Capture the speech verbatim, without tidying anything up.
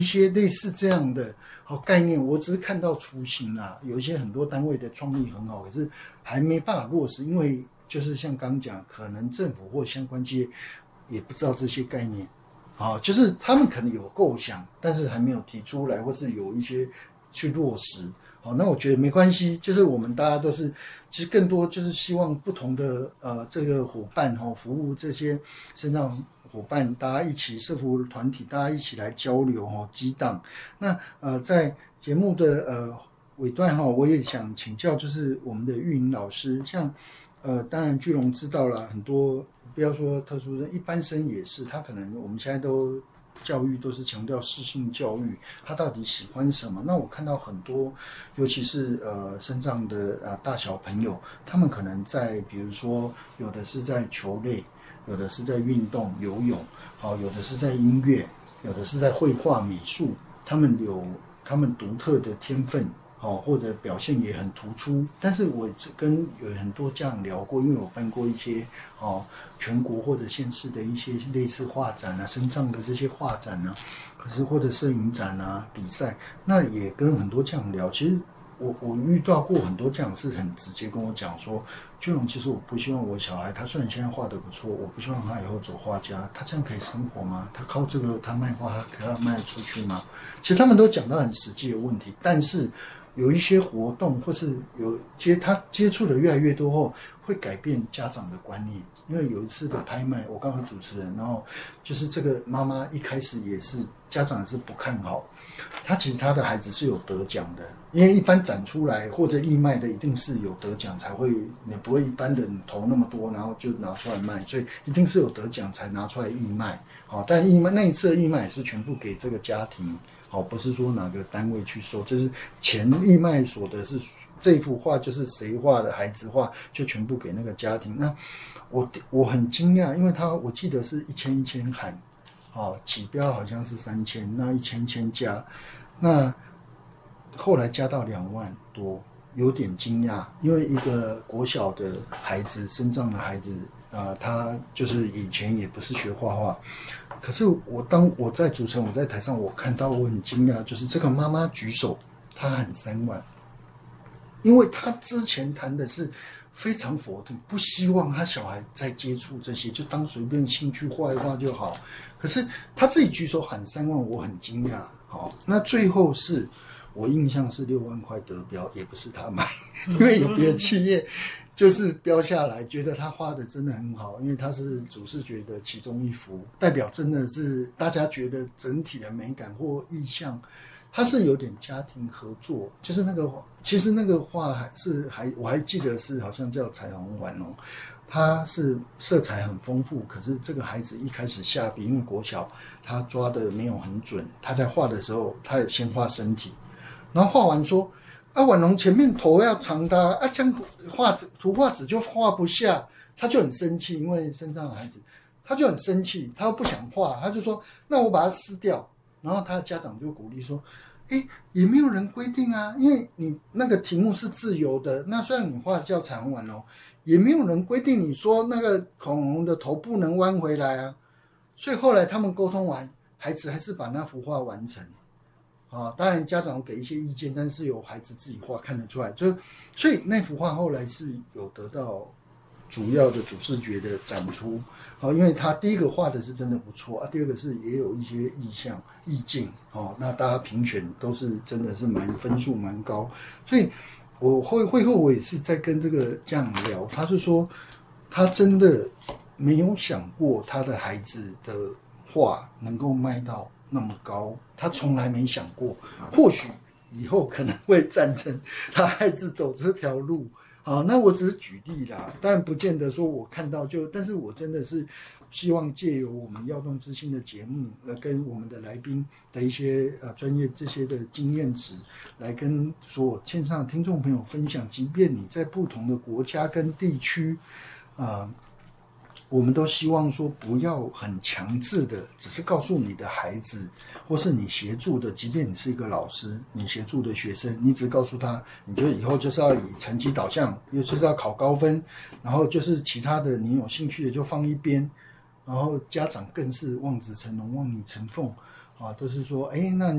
一些类似这样的好概念，我只是看到雏形啦。有一些很多单位的创意很好，可是还没办法落实，因为就是像刚刚讲，可能政府或相关企业也不知道这些概念，好，就是他们可能有构想，但是还没有提出来，或是有一些去落实。好，那我觉得没关系，就是我们大家都是，其实更多就是希望不同的呃这个伙伴哈、哦，服务这些身上。伙伴，大家一起社服团体，大家一起来交流哈，激荡。那呃，在节目的呃尾段哈，我也想请教，就是我们的玉莹老师，像呃，当然巨龙知道了很多，不要说特殊生，一般生也是，他可能我们现在都教育都是强调适性教育，他到底喜欢什么？那我看到很多，尤其是呃身障的呃大小朋友，他们可能在比如说有的是在球类。有的是在运动游泳，好，有的是在音乐，有的是在绘画美术，他们有他们独特的天分，好，或者表现也很突出。但是我跟有很多家长聊过，因为我办过一些哦全国或者县市的一些类似画展啊、身障的这些画展啊，可是或者摄影展啊、比赛，那也跟很多家长聊，其实。我我遇到过很多家长是很直接跟我讲说，俊龙，其实我不希望我小孩，他虽然现在画得不错，我不希望他以后走画家，他这样可以生活吗？他靠这个他卖画，他可以卖得出去吗？其实他们都讲到很实际的问题，但是有一些活动或是有接他接触的越来越多后，会改变家长的观念。因为有一次的拍卖，我刚好主持人，然后就是这个妈妈一开始也是家长是不看好，他其实他的孩子是有得奖的，因为一般展出来或者义卖的一定是有得奖才会，你不会一般的投那么多，然后就拿出来卖，所以一定是有得奖才拿出来义卖。好，但义卖那一次的义卖也是全部给这个家庭，好，不是说哪个单位去收，就是钱义卖所得是这幅画就是谁画的孩子画，就全部给那个家庭。那我我很惊讶，因为他我记得是一千一千喊。哦，起标好像是三千，那一千千加，那后来加到两万多，有点惊讶，因为一个国小的孩子，身障的孩子，呃，他就是以前也不是学画画，可是我当我在主持人，我在台上，我看到我很惊讶，就是这个妈妈举手，她喊三万，因为她之前谈的是。非常否定，不希望他小孩再接触这些，就当随便兴趣画一画就好。可是他自己举手喊三万，我很惊讶。好，那最后是我印象是六万块得标，也不是他买，因为有别的企业就是标下来，觉得他画的真的很好，因为他是主视觉的其中一幅，代表真的是大家觉得整体的美感或意象。它是有点家庭合作，就是那个，其实那个画还是还我还记得是好像叫彩虹丸哦，它是色彩很丰富，可是这个孩子一开始下笔，因为国小他抓的没有很准，他在画的时候，他也先画身体，然后画完说啊，婉容前面头要长的啊，这样画图画纸就画不下，他就很生气，因为身上的孩子他就很生气，他又不想画，他就说那我把它撕掉。然后他的家长就鼓励说：“哎，也没有人规定啊，因为你那个题目是自由的。那虽然你画叫彩虹丸哦，也没有人规定你说那个恐龙的头不能弯回来啊。所以后来他们沟通完，孩子还是把那幅画完成。啊，当然家长给一些意见，但是有孩子自己画看得出来，就所以那幅画后来是有得到。”主要的主视觉的展出，好，因为他第一个画的是真的不错啊，第二个是也有一些意象、意境，哦，那大家评选都是真的是蛮分数蛮高，所以我会会后我也是在跟这个家长聊，他就说他真的没有想过他的孩子的画能够卖到那么高，他从来没想过，或许以后可能会赞成他孩子走这条路。好，那我只是举例啦，但不见得说我看到就，但是我真的是希望借由我们耀动之星的节目，呃，跟我们的来宾的一些呃专业这些的经验值，来跟所有线上的听众朋友分享，即便你在不同的国家跟地区，啊、呃。我们都希望说不要很强制的，只是告诉你的孩子，或是你协助的，即便你是一个老师，你协助的学生，你只告诉他，你就以后就是要以成绩导向，又就是要考高分，然后就是其他的你有兴趣的就放一边，然后家长更是望子成龙、望女成凤啊，都是说，哎，那。